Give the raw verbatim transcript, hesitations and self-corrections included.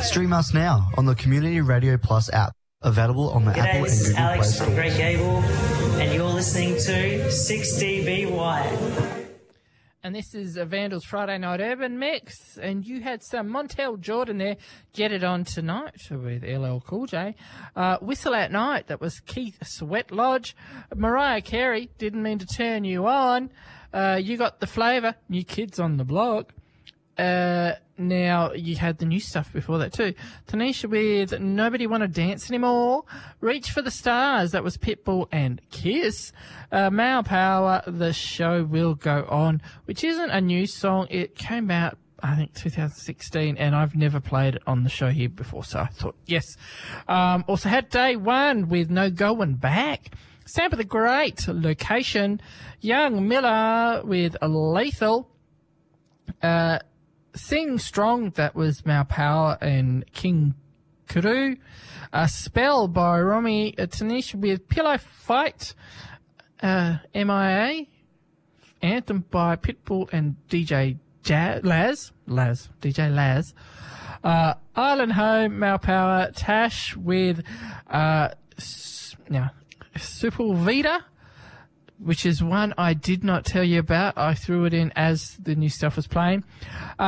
Stream us now on the Community Radio Plus app, available on the G'day, Apple this and is Google Play Alex from stores. Great Gable, and you're listening to six D B Y. And this is a Vandals Friday Night Urban Mix, and you had some Montel Jordan there, Get It On Tonight with L L Cool J. Uh, Whistle at Night, that was Keith Sweatlodge. Mariah Carey, Didn't Mean to Turn You On. Uh, you Got the Flavour, New Kids on the Block. Uh, now, you had the new stuff before that too. Tanisha with Nobody Wanna Dance Anymore. Reach for the Stars, that was Pitbull and Kiss. Uh, Male Power, The Show Will Go On, which isn't a new song. It came out, I think, two thousand sixteen, and I've never played it on the show here before, so I thought, yes. Um, also had Day One with No Going Back. Sample the Great, Location. Young Miller with Lethal. Uh, Sing Strong, that was Male Power and King Kuru. Uh, Spell by Romy Tanisha with Pillow Fight. Uh, M I A. Anthem by Pitbull and D J Jazz, Laz. Laz. D J Laz. Uh, Island Home, Male Power. Tash with, uh, s- now, Super Vita, which is one I did not tell you about. I threw it in as the new stuff was playing. Uh,